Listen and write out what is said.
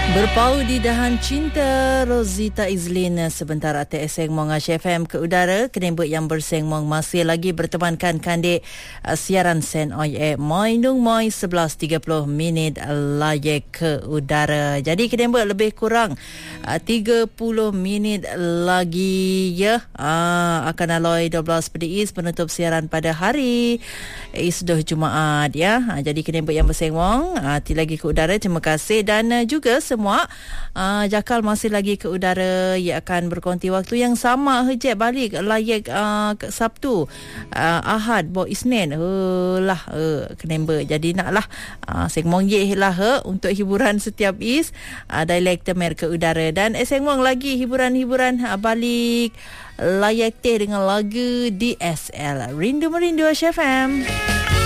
Berpau di dahan cinta Rosita Izlin sebentar atas eseng mong FM ke udara kenembut yang berseng mong masih lagi bertemankan kandik siaran sen oi moi nung moi 11.30 minit layak ke udara. Jadi kenembut lebih kurang 30 minit lagi ya akan aloi 12 PDIs penutup siaran pada hari Isdoh Jumaat ya. Jadi kenembut yang berseng mong ti lagi ke udara, terima kasih dan juga semua Jakal masih lagi ke udara. Ia akan berkonti waktu yang sama hejek balik layak Sabtu Ahad bo Isnin lah kenember. Jadi naklah sengmong ye lah untuk hiburan setiap is dialek temer ke udara dan sengmong lagi hiburan-hiburan balik layak teh dengan lagu DSL Rindu Merindu FM.